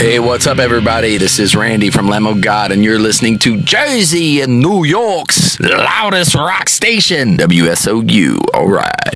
Hey, what's up, everybody? This is Randy from Lamb of God, and you're listening to Jersey and New York's loudest rock station, WSOU. All right.